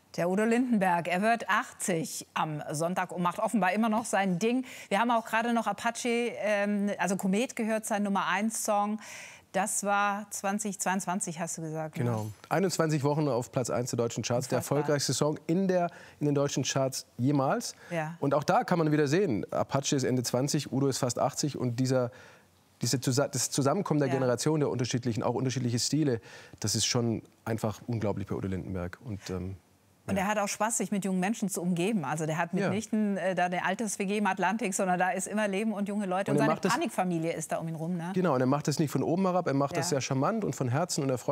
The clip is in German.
Der Udo Lindenberg, er wird 80 am Sonntag und macht offenbar immer noch sein Ding. Wir haben auch gerade noch Apache, also Komet gehört, sein Nummer-1-Song. Das war 2022, hast du gesagt. Genau. Ne? 21 Wochen auf Platz 1 der deutschen Charts. Der erfolgreichste Song in den deutschen Charts jemals. Ja. Und auch da kann man wieder sehen, Apache ist Ende 20, Udo ist fast 80. Und das Zusammenkommen der Generation, der unterschiedlichen, auch unterschiedliche Stile, das ist schon einfach unglaublich bei Udo Lindenberg. Und er hat auch Spaß, sich mit jungen Menschen zu umgeben. Also der hat mitnichten da eine Alters-WG im Atlantik, sondern da ist immer Leben und junge Leute. Und seine Panikfamilie ist da um ihn rum. Ne? Genau, und er macht das nicht von oben herab, er macht das sehr charmant und von Herzen und er freut